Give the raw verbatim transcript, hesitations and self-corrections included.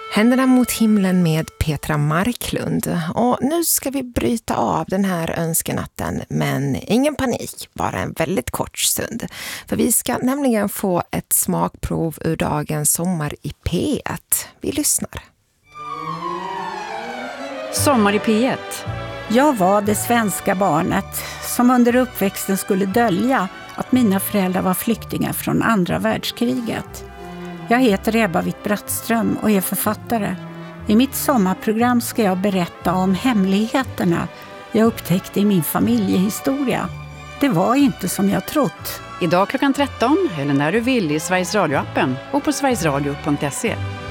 Händerna mot himlen med Petra Marklund. Och nu ska vi bryta av den här önskenatten, men ingen panik, bara en väldigt kort stund. För vi ska nämligen få ett smakprov ur dagens Sommar i P ett. Vi lyssnar. Sommar i P ett. Jag var det svenska barnet som under uppväxten skulle dölja att mina föräldrar var flyktingar från andra världskriget. Jag heter Ebba Witt-Brattström och är författare. I mitt sommarprogram ska jag berätta om hemligheterna jag upptäckte i min familjehistoria. Det var inte som jag trott. Idag klockan tretton eller när du vill i Sveriges Radio-appen och på sverigesradio punkt se.